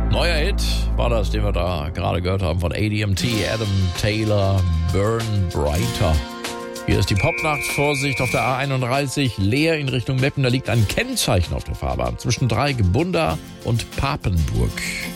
Neuer Hit war das, den wir da gerade gehört haben von ADMT, Adam Taylor, Burn Brighter. Hier ist die Popnacht. Vorsicht auf der A31, leer in Richtung Meppen. Da liegt ein Kennzeichen auf der Fahrbahn zwischen Dreieck, Bunda und Papenburg.